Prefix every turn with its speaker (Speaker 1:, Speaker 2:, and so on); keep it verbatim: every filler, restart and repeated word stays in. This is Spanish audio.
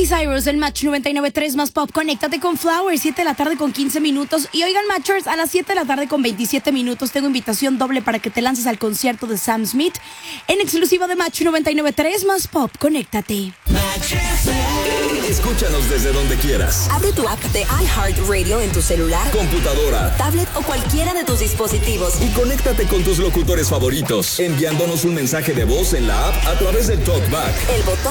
Speaker 1: Cyrus, el Match noventa y nueve punto tres más pop. Conéctate con Flowers, siete de la tarde con quince minutos. Y oigan, Matchers, a las siete de la tarde con veintisiete minutos tengo invitación doble para que te lances al concierto de Sam Smith en exclusiva de Match noventa y nueve punto tres más pop. Conéctate.
Speaker 2: Escúchanos desde donde quieras.
Speaker 3: Abre tu app de iHeartRadio en tu celular,
Speaker 2: computadora,
Speaker 3: tablet o cualquiera de tus dispositivos.
Speaker 2: Y conéctate con tus locutores favoritos, enviándonos un mensaje de voz en la app a través del TalkBack.
Speaker 3: El botón